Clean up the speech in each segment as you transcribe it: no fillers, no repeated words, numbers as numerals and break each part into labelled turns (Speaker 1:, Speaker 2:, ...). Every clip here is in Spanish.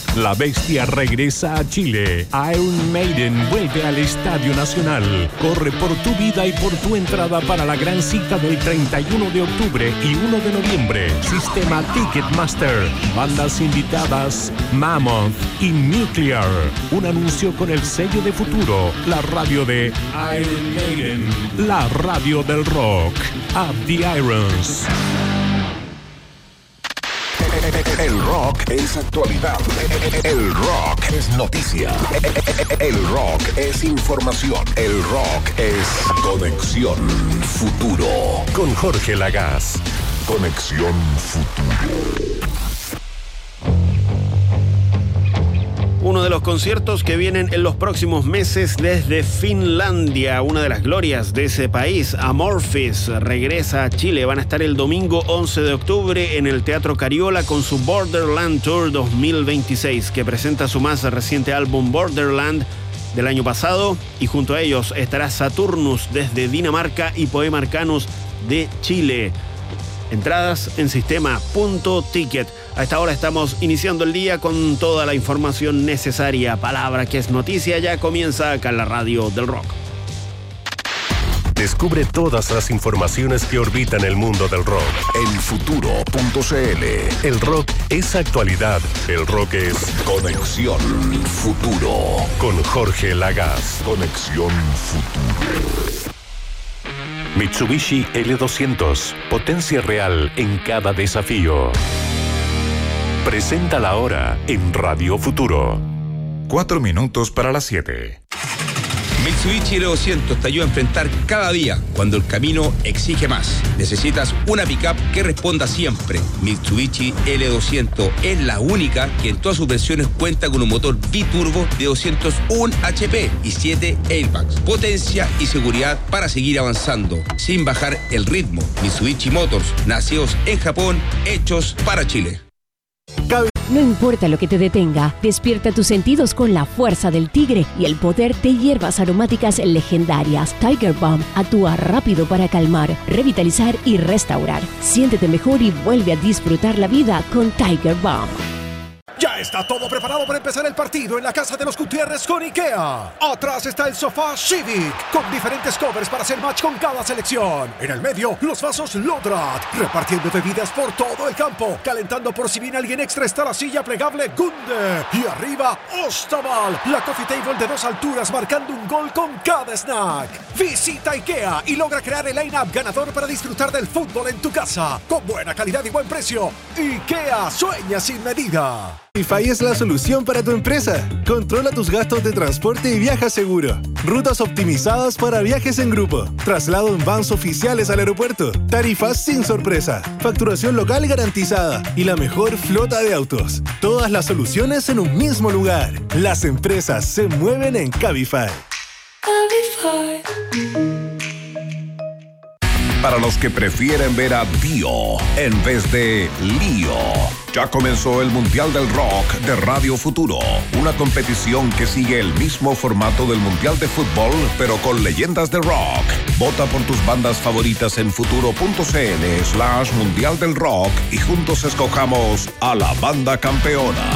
Speaker 1: La Bestia regresa a Chile. Iron Maiden vuelve al Estadio Nacional. Corre por tu vida y por tu entrada para la gran cita del 31 de octubre y 1 de noviembre. Sistema Ticketmaster. Bandas invitadas: Mammoth y Nuclear. Un anuncio con el sello de Futuro, la radio de Iron Maiden, la radio del rock. Up the Irons.
Speaker 2: El rock es actualidad. El rock es noticia. El rock es información. El rock es Conexión Futuro.
Speaker 1: Con Jorge Lagaz.
Speaker 2: Conexión Futuro.
Speaker 3: Uno de los conciertos que vienen en los próximos meses desde Finlandia, una de las glorias de ese país, Amorphis, regresa a Chile. Van a estar el domingo 11 de octubre en el Teatro Cariola con su Borderland Tour 2026, que presenta su más reciente álbum Borderland del año pasado, y junto a ellos estará Saturnus desde Dinamarca y Poema Arcanus de Chile. Entradas en sistema.ticket. A esta hora estamos iniciando el día con toda la información necesaria. Palabra que es noticia ya comienza acá en la radio del rock.
Speaker 1: Descubre todas las informaciones que orbitan el mundo del rock
Speaker 2: en futuro.cl.
Speaker 1: El rock es actualidad. El rock es
Speaker 2: Conexión Futuro.
Speaker 1: Con Jorge Lagaz.
Speaker 2: Conexión Futuro.
Speaker 1: Mitsubishi L200. Potencia real en cada desafío. Presenta la hora en Radio Futuro.
Speaker 4: 4 minutos para las 7.
Speaker 5: Mitsubishi L200 te ayuda a enfrentar cada día cuando el camino exige más. Necesitas una pickup que responda siempre. Mitsubishi L200 es la única que en todas sus versiones cuenta con un motor biturbo de 201 HP y 7 airbags. Potencia y seguridad para seguir avanzando sin bajar el ritmo. Mitsubishi Motors, nacidos en Japón, hechos para Chile.
Speaker 6: No importa lo que te detenga, despierta tus sentidos con la fuerza del tigre y el poder de hierbas aromáticas legendarias. Tiger Balm actúa rápido para calmar, revitalizar y restaurar. Siéntete mejor y vuelve a disfrutar la vida con Tiger Balm.
Speaker 7: Ya está todo preparado para empezar el partido en la casa de los Gutiérrez con IKEA. Atrás está el sofá Civic, con diferentes covers para hacer match con cada selección. En el medio, los vasos Lodrat, repartiendo bebidas por todo el campo. Calentando por si viene alguien extra está la silla plegable Gunde. Y arriba, Ostaval, la coffee table de 2 alturas, marcando un gol con cada snack. Visita IKEA y logra crear el line-up ganador para disfrutar del fútbol en tu casa. Con buena calidad y buen precio. IKEA, sueña sin medida.
Speaker 8: Cabify es la solución para tu empresa. Controla tus gastos de transporte y viaja seguro. Rutas optimizadas para viajes en grupo. Traslado en vans oficiales al aeropuerto. Tarifas sin sorpresa. Facturación local garantizada. Y la mejor flota de autos. Todas las soluciones en un mismo lugar. Las empresas se mueven en Cabify.
Speaker 2: Cabify. Para los que prefieren ver a Dio en vez de Lío, ya comenzó el Mundial del Rock de Radio Futuro, una competición que sigue el mismo formato del Mundial de Fútbol, pero con leyendas de rock. Vota por tus bandas favoritas en futuro.cl/Mundial del Rock y juntos escojamos a la banda campeona.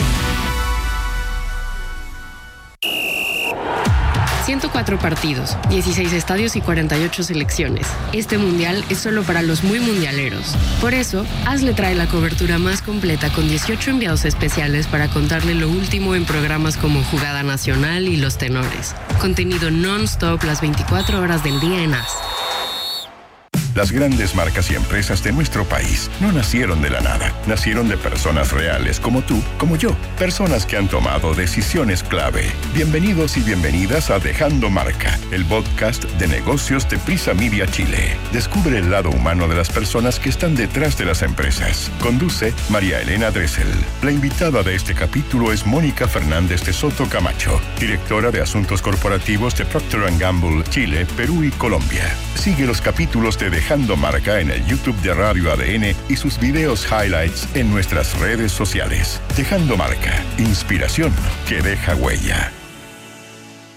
Speaker 9: 104 partidos, 16 estadios y 48 selecciones. Este mundial es solo para los muy mundialeros. Por eso, Hazle trae la cobertura más completa con 18 enviados especiales para contarle lo último en programas como Jugada Nacional y Los Tenores. Contenido non-stop las 24 horas del día en AS.
Speaker 10: Las grandes marcas y empresas de nuestro país no nacieron de la nada. Nacieron de personas reales como tú, como yo. Personas que han tomado decisiones clave. Bienvenidos y bienvenidas a Dejando Marca, el podcast de negocios de Prisa Media Chile. Descubre el lado humano de las personas que están detrás de las empresas. Conduce María Elena Dressel. La invitada de este capítulo es Mónica Fernández de Soto Camacho, directora de Asuntos Corporativos de Procter & Gamble, Chile, Perú y Colombia. Sigue los capítulos de Dejando Marca en el YouTube de Radio ADN y sus videos highlights en nuestras redes sociales. Dejando Marca, inspiración que deja huella.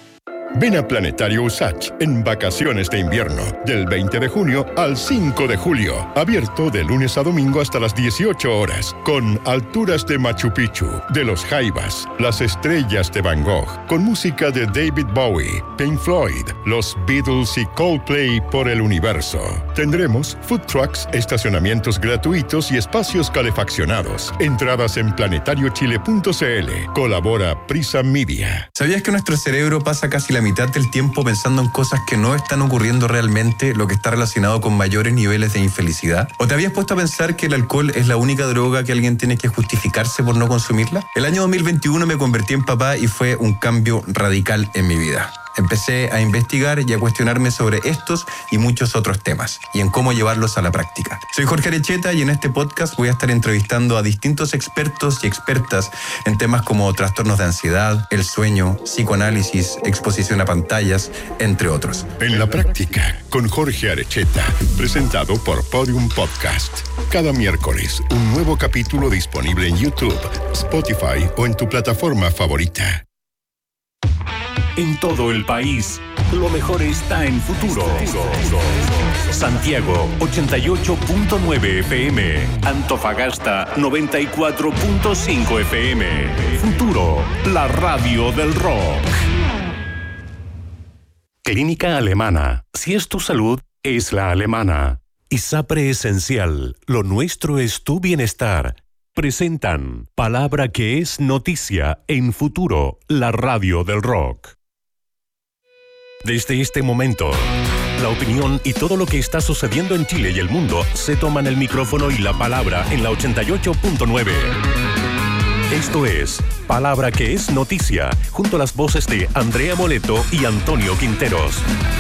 Speaker 10: Ven a Planetario Usach en vacaciones de invierno, del 20 de junio al 5 de julio. Abierto de lunes a domingo hasta las 18 horas, con alturas de Machu Picchu, de los Jaivas, las estrellas de Van Gogh, con música de David Bowie, Pink Floyd, los Beatles y Coldplay por el universo. Tendremos food trucks, estacionamientos gratuitos y espacios calefaccionados. Entradas en planetariochile.cl. Colabora Prisa Media.
Speaker 11: ¿Sabías que nuestro cerebro pasa casi la mitad del tiempo pensando en cosas que no están ocurriendo realmente, lo que está relacionado con mayores niveles de infelicidad? ¿O te habías puesto a pensar que el alcohol es la única droga que alguien tiene que justificarse por no consumirla? El año 2021 me convertí en papá y fue un cambio radical en mi vida. Empecé a investigar y a cuestionarme sobre estos y muchos otros temas y en cómo llevarlos a la práctica. Soy Jorge Arecheta y en este podcast voy a estar entrevistando a distintos expertos y expertas en temas como trastornos de ansiedad, el sueño, psicoanálisis, exposición a pantallas, entre otros.
Speaker 10: En la práctica, con Jorge Arecheta, presentado por Podium Podcast. Cada miércoles, un nuevo capítulo disponible en YouTube, Spotify o en tu plataforma favorita.
Speaker 1: En todo el país, lo mejor está en Futuro. Santiago, 88.9 FM. Antofagasta, 94.5 FM. Futuro, la radio del rock. Clínica Alemana. Si es tu salud, es la alemana. ISAPRE Esencial. Lo nuestro es tu bienestar. Presentan Palabra que es noticia en Futuro, la radio del rock. Desde este momento, la opinión y todo lo que está sucediendo en Chile y el mundo se toman el micrófono y la palabra en la 88.9. Esto es Palabra que es noticia, junto a las voces de Andrea Moleto y Antonio Quinteros.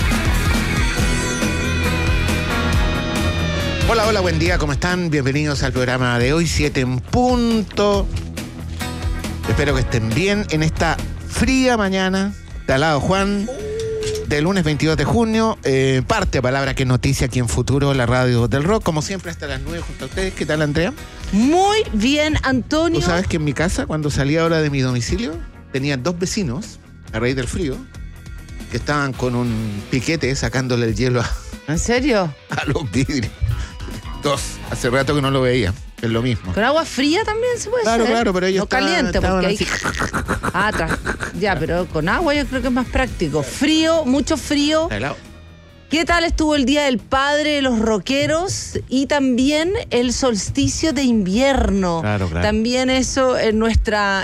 Speaker 12: Hola, hola, buen día, ¿cómo están? Bienvenidos al programa de hoy, 7 en punto. Espero que estén bien en esta fría mañana. De al lado Juan, del lunes 22 de junio, parte Palabra que es noticia aquí en Futuro, la radio del rock, como siempre hasta las 9 junto a ustedes. ¿Qué tal, Andrea?
Speaker 13: Muy bien, Antonio.
Speaker 12: ¿Tú sabes que en mi casa, cuando salí ahora de mi domicilio, tenía 2 vecinos, a raíz del frío, que estaban con un piquete sacándole el hielo
Speaker 13: ¿En serio?
Speaker 12: a los vidrios? 2, hace rato que no lo veía. Es lo mismo.
Speaker 13: ¿Con agua fría también se puede hacer?
Speaker 12: Claro, pero ellos
Speaker 13: no caliente, porque ahí...
Speaker 12: así.
Speaker 13: Ya, pero con agua yo creo que es más práctico. Frío, mucho frío.
Speaker 12: Helado.
Speaker 13: ¿Qué tal estuvo el Día del Padre de los rockeros y también el solsticio de invierno?
Speaker 12: Claro.
Speaker 13: También eso en nuestra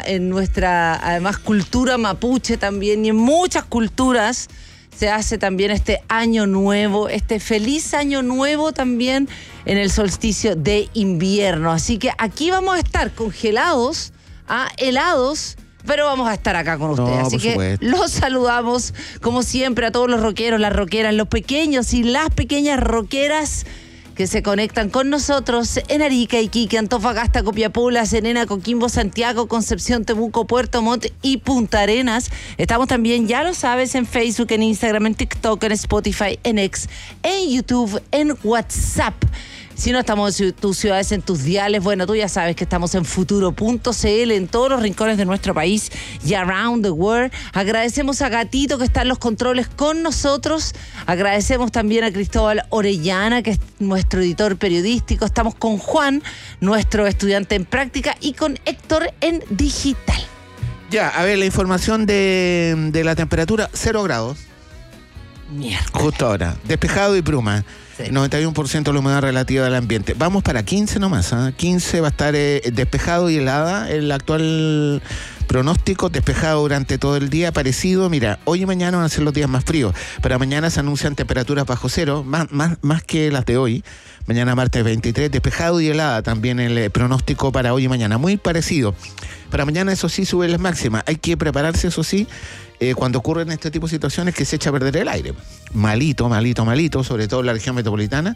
Speaker 13: además cultura mapuche también y en muchas culturas se hace también este año nuevo, este feliz año nuevo también en el solsticio de invierno. Así que aquí vamos a estar congelados a helados, pero vamos a estar acá con ustedes. Así que los saludamos, como siempre, a todos los rockeros, las rockeras, los pequeños y las pequeñas rockeras que se conectan con nosotros en Arica, Iquique, Antofagasta, Copiapó, La Serena, Coquimbo, Santiago, Concepción, Temuco, Puerto Montt y Punta Arenas. Estamos también, ya lo sabes, en Facebook, en Instagram, en TikTok, en Spotify, en X, en YouTube, en WhatsApp. Si no estamos en tus ciudades, en tus diales, bueno, tú ya sabes que estamos en futuro.cl, en todos los rincones de nuestro país y around the world. Agradecemos a Gatito que está en los controles con nosotros. Agradecemos también a Cristóbal Orellana, que es nuestro editor periodístico. Estamos con Juan, nuestro estudiante en práctica, y con Héctor en digital.
Speaker 12: Ya, a ver, la información de la temperatura, 0 grados.
Speaker 13: Miércoles.
Speaker 12: Justo ahora. Despejado y bruma. Sí. 91% la humedad relativa del ambiente. Vamos para 15 nomás, ¿eh? 15 va a estar despejado y helada. El actual pronóstico, despejado durante todo el día, parecido. Mira, hoy y mañana van a ser los días más fríos. Para mañana se anuncian temperaturas bajo cero, más que las de hoy. Mañana martes 23, despejado y helada también el pronóstico para hoy y mañana. Muy parecido. Para mañana, eso sí, sube las máximas. Hay que prepararse, eso sí, cuando ocurren este tipo de situaciones, que se echa a perder el aire. Malito, sobre todo en la región metropolitana.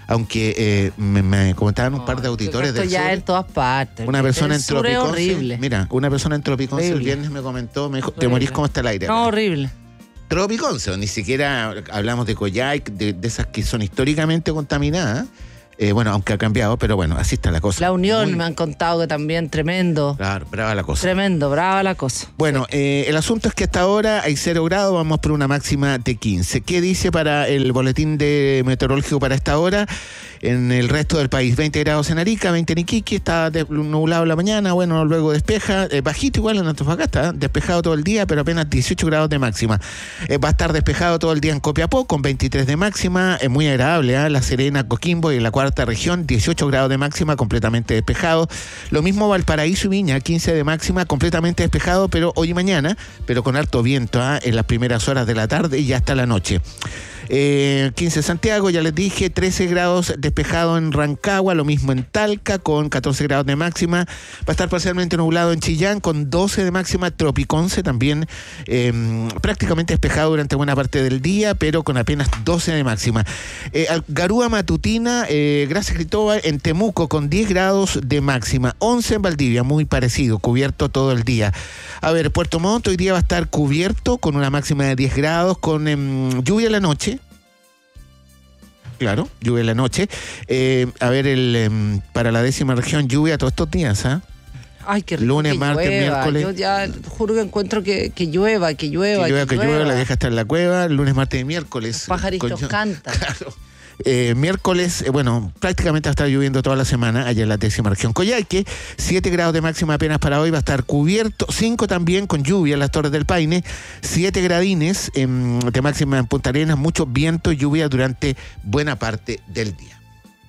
Speaker 12: Aunque me comentaban un par de auditores del sur.
Speaker 13: Esto ya en todas partes.
Speaker 12: Una persona en
Speaker 13: Tropiconce.
Speaker 12: Mira, una persona en Tropiconce el viernes me comentó, me dijo, te morís como está el aire.
Speaker 13: No, horrible.
Speaker 12: Tropiconce, ni siquiera hablamos de Coyhaique, de esas que son históricamente contaminadas. Bueno, aunque ha cambiado, pero bueno, así está la cosa.
Speaker 13: La Unión me han contado que también tremendo.
Speaker 12: Claro, brava la cosa.
Speaker 13: Tremendo, brava la cosa.
Speaker 12: Bueno, el asunto es que hasta ahora hay 0 grados, vamos por una máxima de 15. ¿Qué dice para el boletín meteorológico para esta hora? En el resto del país, 20 grados en Arica, 20 en Iquique, está nublado la mañana, bueno, luego despeja, bajito igual en Antofagasta, despejado todo el día, pero apenas 18 grados de máxima. Va a estar despejado todo el día en Copiapó, con 23 de máxima, es muy agradable, La Serena, Coquimbo y la cuarta región, 18 grados de máxima, completamente despejado. Lo mismo Valparaíso y Viña, 15 de máxima, completamente despejado, pero hoy y mañana, pero con harto viento en las primeras horas de la tarde y hasta la noche. 15 Santiago, ya les dije, 13 grados despejado en Rancagua, lo mismo en Talca, con 14 grados de máxima. Va a estar parcialmente nublado en Chillán, con 12 de máxima. Tropiconce también prácticamente despejado durante buena parte del día, pero con apenas 12 de máxima. Garúa Matutina, gracias Cristóbal, en Temuco, con 10 grados de máxima. 11 en Valdivia, muy parecido, cubierto todo el día. A ver, Puerto Montt hoy día va a estar cubierto, con una máxima de 10 grados, con lluvia en la noche. Claro, lluvia en la noche. A ver, para la 10ª región, lluvia todos estos días,
Speaker 13: Ay, qué rico.
Speaker 12: Lunes,
Speaker 13: que
Speaker 12: martes,
Speaker 13: llueva.
Speaker 12: miércoles.
Speaker 13: Yo ya juro que encuentro que llueva.
Speaker 12: Que llueva, la vieja está en la cueva. Lunes, martes y miércoles.
Speaker 13: Los pajaritos cantan.
Speaker 12: Claro. Miércoles, bueno, prácticamente va a estar lloviendo toda la semana allá en la 10ª región. Coyhaique, 7 grados de máxima apenas para hoy, va a estar cubierto, 5 también con lluvia en las Torres del Paine, 7 gradines de máxima en Punta Arenas, mucho viento y lluvia durante buena parte del día.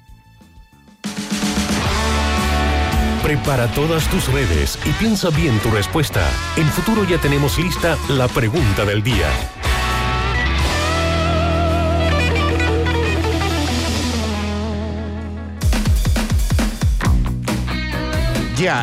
Speaker 1: Prepara todas tus redes y piensa bien tu respuesta. En Futuro ya tenemos lista la pregunta del día.
Speaker 12: Ya,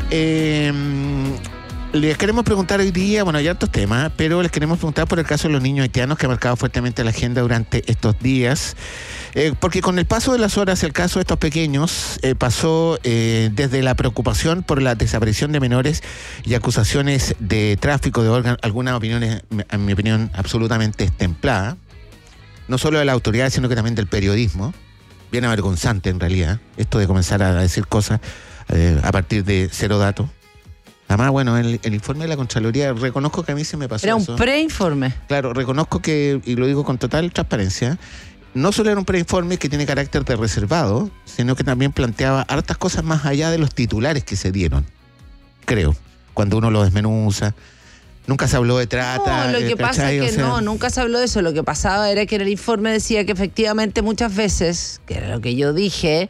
Speaker 12: les queremos preguntar hoy día, bueno, hay hartos temas, pero les queremos preguntar por el caso de los niños haitianos que ha marcado fuertemente la agenda durante estos días. Porque con el paso de las horas, el caso de estos pequeños pasó desde la preocupación por la desaparición de menores y acusaciones de tráfico de órganos, algunas opiniones, en mi opinión, absolutamente templadas, no solo de la autoridad, sino que también del periodismo. Bien avergonzante, en realidad, esto de comenzar a decir cosas a partir de 0 datos. Además, bueno, el informe de la Contraloría, reconozco que a mí se me pasó
Speaker 13: Era
Speaker 12: eso.
Speaker 13: un preinforme.
Speaker 12: Claro, reconozco que, y lo digo con total transparencia, no solo era un preinforme que tiene carácter de reservado, sino que también planteaba hartas cosas más allá de los titulares que se dieron, creo, cuando uno lo desmenuza. Nunca se habló de trata.
Speaker 13: No, lo que pasa es que nunca se habló de eso. Lo que pasaba era que en el informe decía que efectivamente muchas veces, que era lo que yo dije,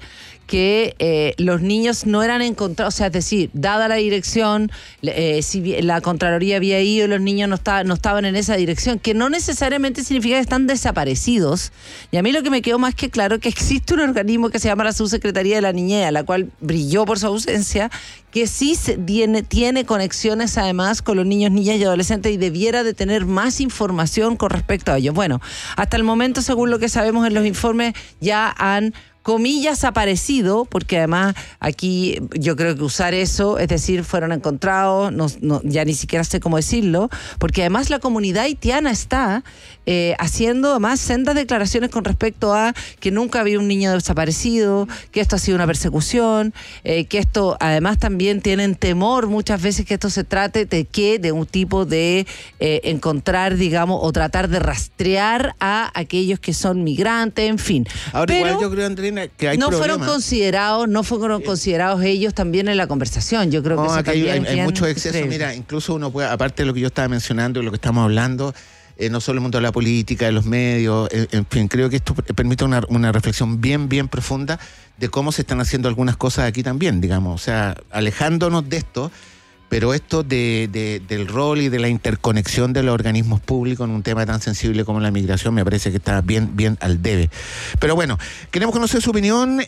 Speaker 13: que los niños no eran encontrados, o sea, es decir, dada la dirección, si la Contraloría había ido y los niños no estaban en esa dirección, que no necesariamente significa que están desaparecidos. Y a mí lo que me quedó más que claro es que existe un organismo que se llama la Subsecretaría de la Niñez, la cual brilló por su ausencia, que sí tiene conexiones además con los niños, niñas y adolescentes y debiera de tener más información con respecto a ellos. Bueno, hasta el momento, según lo que sabemos en los informes, ya han comillas aparecido, porque además aquí yo creo que usar eso, es decir, fueron encontrados, ya ni siquiera sé cómo decirlo, porque además la comunidad haitiana está haciendo además sendas declaraciones con respecto a que nunca había un niño desaparecido, que esto ha sido una persecución, que esto además también tienen temor muchas veces que esto se trate de un tipo de encontrar, digamos, o tratar de rastrear a aquellos que son migrantes, en fin.
Speaker 12: Ahora
Speaker 13: pero
Speaker 12: igual yo creo, Andrina, que hay
Speaker 13: no
Speaker 12: problemas.
Speaker 13: no fueron considerados ellos también en la conversación. Yo creo que eso
Speaker 12: aquí
Speaker 13: también
Speaker 12: hay mucho exceso. Mira, incluso uno puede, aparte de lo que yo estaba mencionando y lo que estamos hablando, no solo el mundo de la política, de los medios, en fin, creo que esto permite una reflexión bien profunda de cómo se están haciendo algunas cosas aquí también, digamos, o sea, alejándonos de esto, pero esto del rol y de la interconexión de los organismos públicos en un tema tan sensible como la migración me parece que está bien al debe. Pero bueno, queremos conocer su opinión.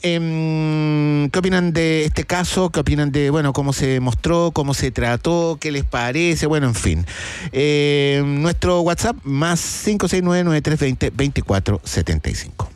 Speaker 12: ¿Qué opinan de este caso? ¿Qué opinan de, bueno, cómo se mostró, cómo se trató, qué les parece? Bueno, en fin. Nuestro WhatsApp más 569-9320-2475.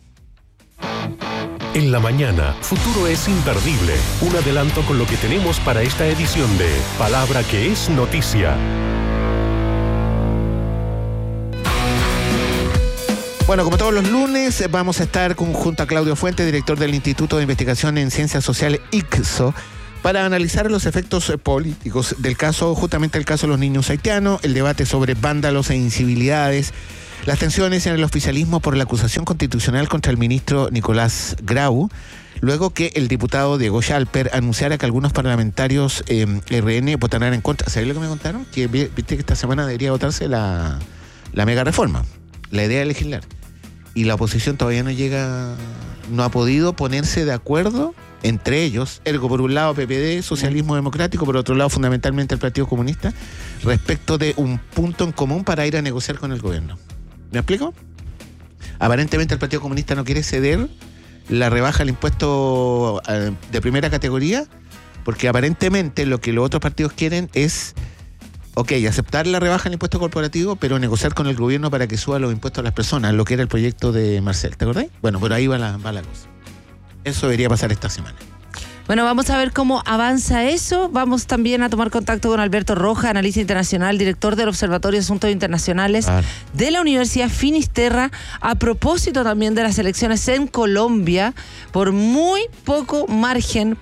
Speaker 1: En la mañana, Futuro es imperdible. Un adelanto con lo que tenemos para esta edición de Palabra que es Noticia.
Speaker 12: Bueno, como todos los lunes, vamos a estar junto a Claudio Fuentes, director del Instituto de Investigación en Ciencias Sociales, ICSO, para analizar los efectos políticos del caso, justamente el caso de los niños haitianos, el debate sobre vándalos e incivilidades, las tensiones en el oficialismo por la acusación constitucional contra el ministro Nicolás Grau, luego que el diputado Diego Schalper anunciara que algunos parlamentarios RN votarán en contra. ¿Sabes lo que me contaron? Que viste que esta semana debería votarse la mega reforma, la idea de legislar. Y la oposición todavía no ha podido ponerse de acuerdo entre ellos, ergo por un lado PPD, Socialismo Democrático, por otro lado fundamentalmente el Partido Comunista, respecto de un punto en común para ir a negociar con el gobierno. ¿Me explico? Aparentemente el Partido Comunista no quiere ceder la rebaja al impuesto de primera categoría, porque aparentemente lo que los otros partidos quieren es aceptar la rebaja al impuesto corporativo, pero negociar con el gobierno para que suba los impuestos a las personas, lo que era el proyecto de Marcel, ¿te acordás? Bueno, por ahí va la cosa. Eso debería pasar esta semana.
Speaker 13: Bueno, vamos a ver cómo avanza eso. Vamos también a tomar contacto con Alberto Roja, analista internacional, director del Observatorio de Asuntos Internacionales de la Universidad Finisterra, a propósito también de las elecciones en Colombia. Por muy poco margen,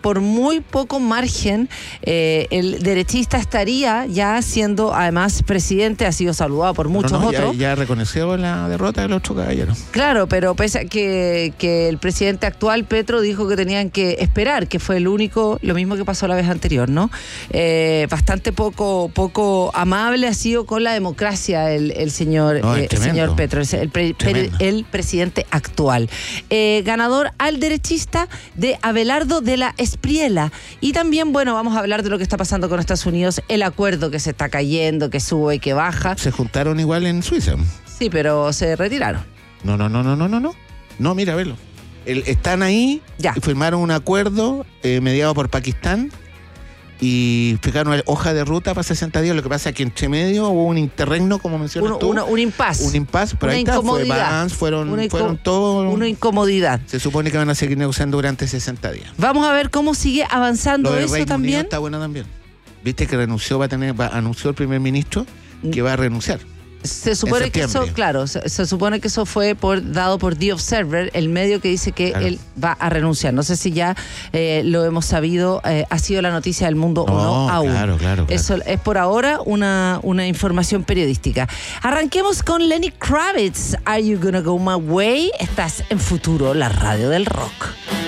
Speaker 13: el derechista estaría ya siendo además presidente, ha sido saludado por muchos otros.
Speaker 12: Ya reconoció la derrota del otro caballero.
Speaker 13: Claro, pero pese a que el presidente actual, Petro, dijo que tenían que esperar, que fue el único, lo mismo que pasó la vez anterior, ¿no? Bastante poco amable ha sido con la democracia el señor Petro, el presidente actual. Ganador al derechista de Abelardo de la Espriella. Y también, bueno, vamos a hablar de lo que está pasando con Estados Unidos, el acuerdo que se está cayendo, que sube y que baja.
Speaker 12: Se juntaron igual en Suiza.
Speaker 13: Sí, pero se retiraron.
Speaker 12: No. No, mira, velo. Están ahí, y firmaron un acuerdo mediado por Pakistán y fijaron una hoja de ruta para 60 días. Lo que pasa es que entre medio hubo un interregno, como mencionas tú.
Speaker 13: Un impasse.
Speaker 12: Un impasse, pero ahí está, fue Vance, fueron todos.
Speaker 13: Una incomodidad.
Speaker 12: Se supone que van a seguir negociando durante 60 días.
Speaker 13: Vamos a ver cómo sigue avanzando
Speaker 12: lo de
Speaker 13: eso
Speaker 12: Reino
Speaker 13: también.
Speaker 12: Unido está bueno también. Viste que anunció el primer ministro que va a renunciar.
Speaker 13: Se supone que eso, claro, se supone que eso fue dado por The Observer, el medio que dice que él va a renunciar. No sé si ya lo hemos sabido, ha sido la noticia del mundo o no aún.
Speaker 12: Claro.
Speaker 13: Eso es por ahora una información periodística. Arranquemos con Lenny Kravitz. Are You Gonna Go My Way? Estás en Futuro, la radio del rock.